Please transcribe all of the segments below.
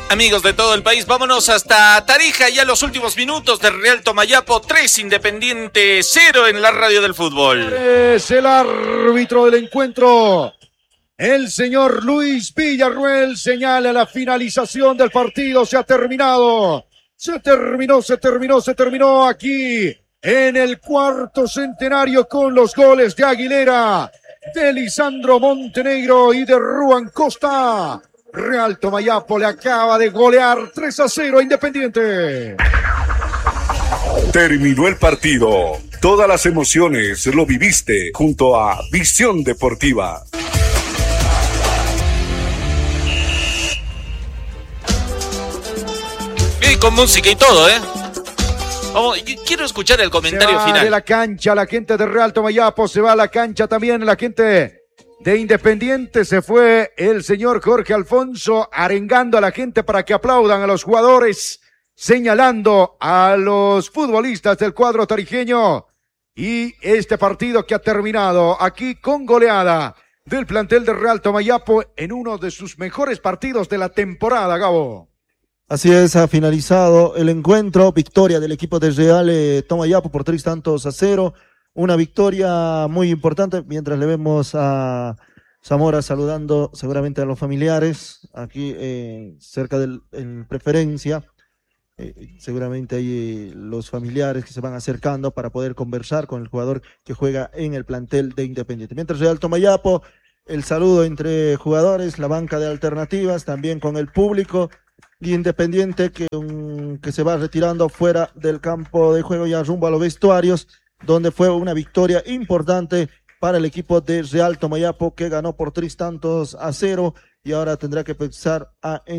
Amigos de todo el país, vámonos hasta Tarija, ya los últimos minutos de Real Tomayapo 3, Independiente 0 en la radio del fútbol. Es el árbitro del encuentro, el señor Luis Villarruel, señala la finalización del partido, se ha terminado, se terminó aquí en el cuarto centenario con los goles de Aguilera, de Lisandro Montenegro y de Ruan Costa. Real Tomayapo le acaba de golear 3-0 a Independiente. Terminó el partido. Todas las emociones lo viviste junto a Visión Deportiva. Y con música y todo, quiero escuchar el comentario final. De la cancha, la gente de Real Tomayapo se va a la cancha también, la gente de Independiente se fue el señor Jorge Alfonso arengando a la gente para que aplaudan a los jugadores, señalando a los futbolistas del cuadro tarijeño, y este partido que ha terminado aquí con goleada del plantel de Real Tomayapo en uno de sus mejores partidos de la temporada, Gabo. Así es, ha finalizado el encuentro, victoria del equipo de Real Tomayapo por 3-0. Una victoria muy importante, mientras le vemos a Zamora saludando seguramente a los familiares, aquí cerca en preferencia, seguramente hay los familiares que se van acercando para poder conversar con el jugador que juega en el plantel de Independiente. Mientras Real Tomayapo, el saludo entre jugadores, la banca de alternativas, también con el público, y Independiente que se va retirando fuera del campo de juego ya rumbo a los vestuarios, donde fue una victoria importante para el equipo de Real Tomayapo, que ganó por 3-0 y ahora tendrá que pensar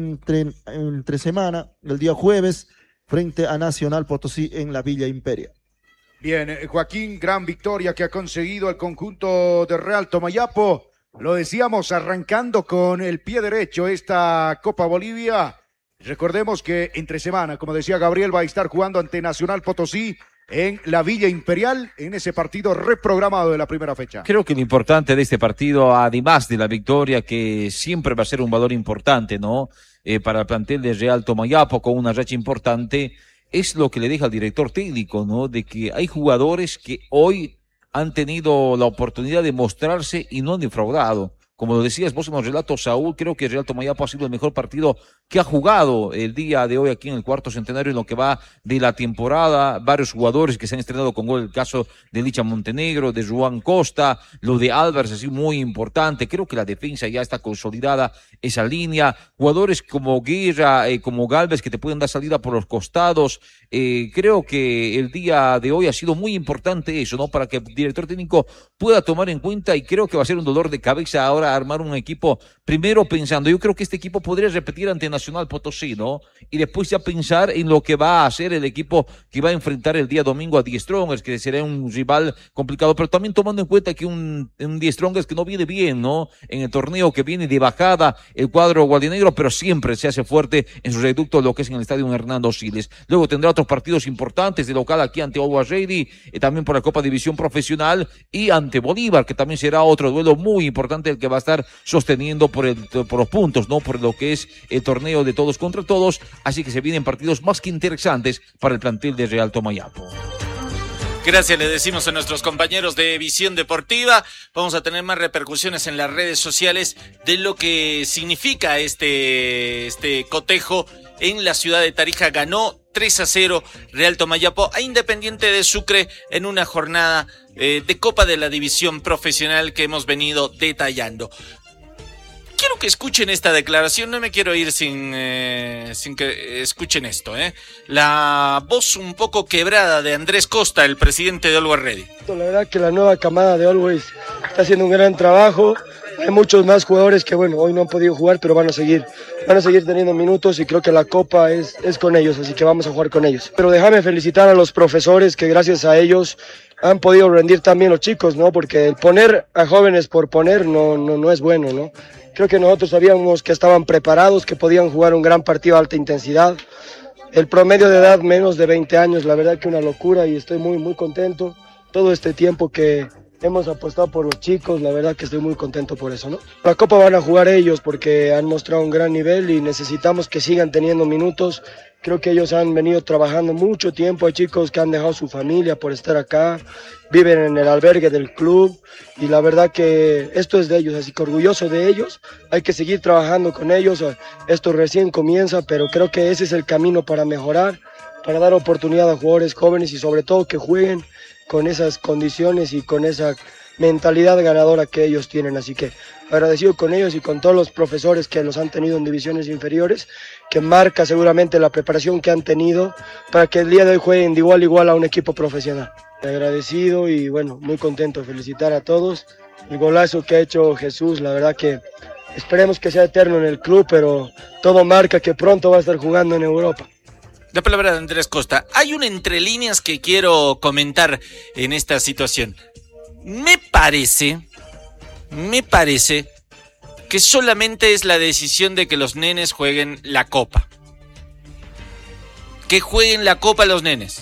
entre semana, el día jueves, frente a Nacional Potosí en la Villa Imperia. Bien, Joaquín, gran victoria que ha conseguido el conjunto de Real Tomayapo. Lo decíamos, arrancando con el pie derecho esta Copa Bolivia. Recordemos que entre semana, como decía Gabriel, va a estar jugando ante Nacional Potosí en la Villa Imperial, en ese partido reprogramado de la primera fecha. Creo que lo importante de este partido, además de la victoria, que siempre va a ser un valor importante, ¿no? Para el plantel de Real Tomayapo, con una racha importante, es lo que le deja al director técnico, ¿no? De que hay jugadores que hoy han tenido la oportunidad de mostrarse y no han defraudado. Como lo decías vos en los relatos, Saúl, creo que Real Tomayapo ha sido el mejor partido que ha jugado el día de hoy aquí en el cuarto centenario en lo que va de la temporada. Varios jugadores que se han estrenado con gol, el caso de Licha Montenegro, de Juan Costa, lo de Álvarez, así muy importante. Creo que la defensa ya está consolidada, esa línea. Jugadores como Guerra, como Galvez, que te pueden dar salida por los costados. Creo que el día de hoy ha sido muy importante eso, ¿no? Para que el director técnico pueda tomar en cuenta, y creo que va a ser un dolor de cabeza ahora armar un equipo, primero pensando, yo creo que este equipo podría repetir ante Nacional Potosí, ¿no? Y después ya pensar en lo que va a hacer el equipo que va a enfrentar el día domingo a Die Strongers, que será un rival complicado, pero también tomando en cuenta que un Die Strongers que no viene bien, ¿no? En el torneo, que viene de bajada el cuadro guardinegro, pero siempre se hace fuerte en su reducto, lo que es en el estadio Hernando Siles. Luego tendrá otros partidos importantes de local aquí ante Always Ready, también por la Copa División Profesional, y ante Bolívar, que también será otro duelo muy importante, el que va a estar sosteniendo por los puntos, ¿no? Por lo que es el torneo de todos contra todos, así que se vienen partidos más que interesantes para el plantel de Real Tomayapo. Gracias, le decimos a nuestros compañeros de Visión Deportiva. Vamos a tener más repercusiones en las redes sociales de lo que significa este cotejo en la ciudad de Tarija. Ganó 3-0 Real Tomayapo a Independiente de Sucre en una jornada de Copa de la División Profesional que hemos venido detallando. Quiero que escuchen esta declaración, no me quiero ir sin que escuchen esto, La voz un poco quebrada de Andrés Costa, el presidente de Always Ready. La verdad que la nueva camada de Always está haciendo un gran trabajo. Hay muchos más jugadores que, bueno, hoy no han podido jugar, pero van a seguir teniendo minutos, y creo que la Copa es con ellos, así que vamos a jugar con ellos. Pero déjame felicitar a los profesores, que gracias a ellos han podido rendir también los chicos, ¿no? Porque el poner a jóvenes por poner no es bueno, ¿no? Creo que nosotros sabíamos que estaban preparados, que podían jugar un gran partido a alta intensidad. El promedio de edad menos de 20 años, la verdad que una locura, y estoy muy, muy contento. Todo este tiempo que hemos apostado por los chicos, la verdad que estoy muy contento por eso, ¿no? La Copa van a jugar ellos porque han mostrado un gran nivel y necesitamos que sigan teniendo minutos. Creo que ellos han venido trabajando mucho tiempo, hay chicos que han dejado su familia por estar acá, viven en el albergue del club y la verdad que esto es de ellos, así que orgulloso de ellos, hay que seguir trabajando con ellos, esto recién comienza, pero creo que ese es el camino para mejorar, para dar oportunidad a jugadores jóvenes y sobre todo que jueguen con esas condiciones y con esa mentalidad ganadora que ellos tienen, así que agradecido con ellos y con todos los profesores que los han tenido en divisiones inferiores, que marca seguramente la preparación que han tenido para que el día de hoy jueguen de igual a igual a un equipo profesional. Agradecido y bueno, muy contento, felicitar a todos. El golazo que ha hecho Jesús, la verdad que esperemos que sea eterno en el club, pero todo marca que pronto va a estar jugando en Europa. La palabra de Andrés Costa. Hay un entre líneas que quiero comentar en esta situación. Me parece que solamente es la decisión de que los nenes jueguen la Copa. Que jueguen la Copa los nenes.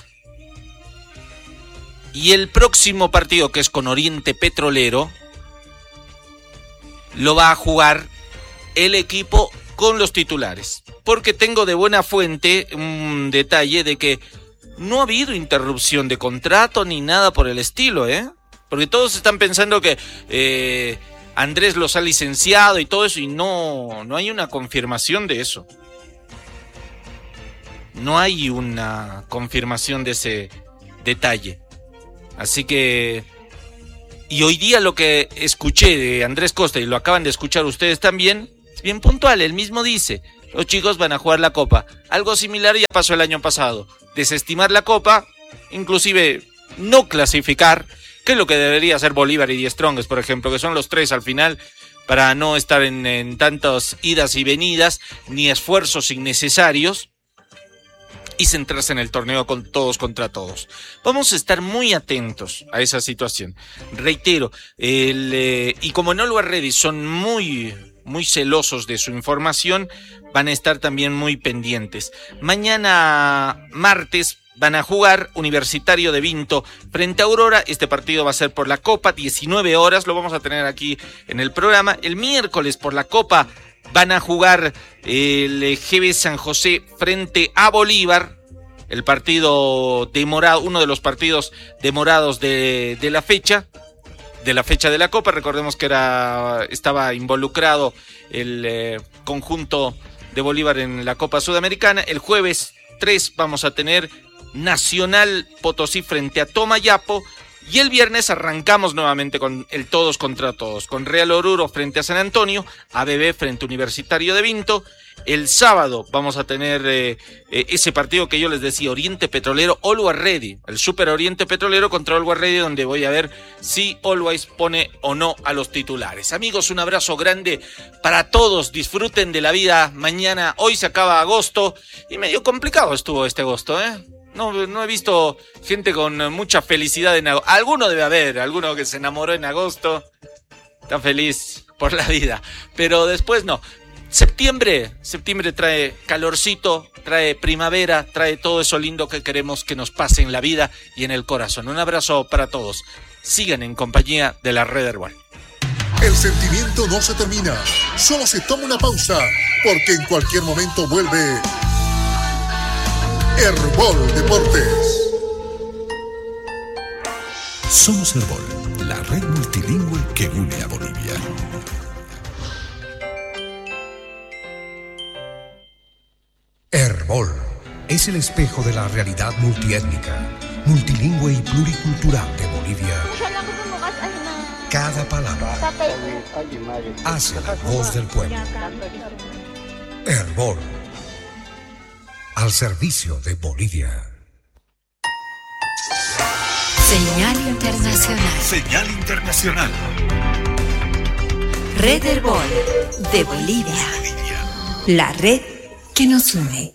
Y el próximo partido, que es con Oriente Petrolero, lo va a jugar el equipo con los titulares. Porque tengo de buena fuente un detalle de que no ha habido interrupción de contrato ni nada por el estilo, ¿eh? Porque todos están pensando que Andrés los ha licenciado y todo eso, y no hay una confirmación de eso. No hay una confirmación de ese detalle. Así que... Y hoy día lo que escuché de Andrés Costa, y lo acaban de escuchar ustedes también, es bien puntual. Él mismo dice, los chicos van a jugar la Copa. Algo similar ya pasó el año pasado. Desestimar la Copa, inclusive no clasificar, que es lo que debería hacer Bolívar y Die Strongest, por ejemplo, que son los tres al final, para no estar en tantas idas y venidas, ni esfuerzos innecesarios, y centrarse en el torneo con todos contra todos. Vamos a estar muy atentos a esa situación. Reitero, y como en Always Ready son muy celosos de su información, van a estar también muy pendientes. Mañana martes van a jugar Universitario de Vinto frente a Aurora. Este partido va a ser por la Copa, 19 horas, lo vamos a tener aquí en el programa. El miércoles por la Copa van a jugar el GB San José frente a Bolívar. El partido demorado, uno de los partidos demorados de la fecha de la Copa. Recordemos que estaba involucrado el conjunto de Bolívar en la Copa Sudamericana. El jueves 3 vamos a tener Nacional Potosí frente a Tomayapo. Y el viernes arrancamos nuevamente con el todos contra todos, con Real Oruro frente a San Antonio, ABB frente a Universitario de Vinto. El sábado vamos a tener ese partido que yo les decía, Oriente Petrolero, Always Ready, el Super Oriente Petrolero contra Always Ready, donde voy a ver si Always pone o no a los titulares. Amigos, un abrazo grande para todos, disfruten de la vida mañana. Hoy se acaba agosto y medio complicado estuvo este agosto, ¿eh? No he visto gente con mucha felicidad en agosto. Alguno debe haber, alguno que se enamoró en agosto, está feliz por la vida, pero después no. Septiembre trae calorcito, trae primavera, trae todo eso lindo que queremos que nos pase en la vida y en el corazón. Un abrazo para todos. Sigan en compañía de la Red Herbol. El sentimiento no se termina, solo se toma una pausa, porque en cualquier momento vuelve Herbol Deportes. Somos Herbol, la red multilingüe que une a Bolivia. Herbol es el espejo de la realidad multiétnica, multilingüe y pluricultural de Bolivia. Cada palabra hace la voz del pueblo. Herbol, al servicio de Bolivia. Señal internacional. Señal internacional. Red Herbol de Bolivia. La red que nos une.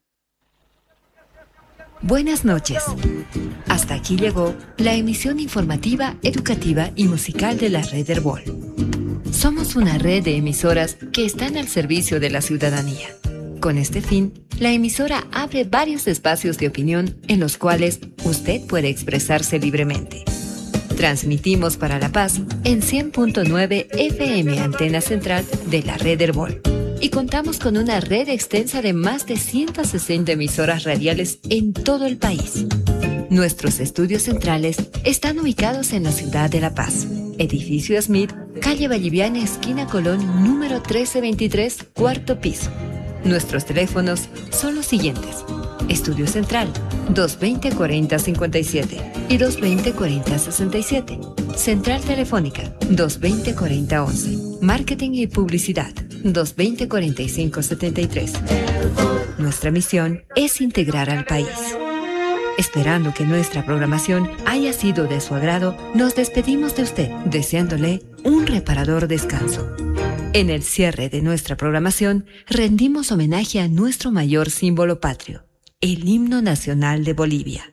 Buenas noches. Hasta aquí llegó la emisión informativa, educativa y musical de la Red Herbol. Somos una red de emisoras que están al servicio de la ciudadanía. Con este fin, la emisora abre varios espacios de opinión en los cuales usted puede expresarse libremente. Transmitimos para La Paz en 100.9 FM Antena Central de la Red Herbol. Y contamos con una red extensa de más de 160 emisoras radiales en todo el país. Nuestros estudios centrales están ubicados en la ciudad de La Paz. Edificio Smith, calle Valliviana, esquina Colón, número 1323, cuarto piso. Nuestros teléfonos son los siguientes. Estudio Central, 220-4057 y 220-4067. Central Telefónica, 220-4011. Marketing y Publicidad, 220-4573. Nuestra misión es integrar al país. Esperando que nuestra programación haya sido de su agrado, nos despedimos de usted, deseándole un reparador descanso. En el cierre de nuestra programación, rendimos homenaje a nuestro mayor símbolo patrio, el himno nacional de Bolivia.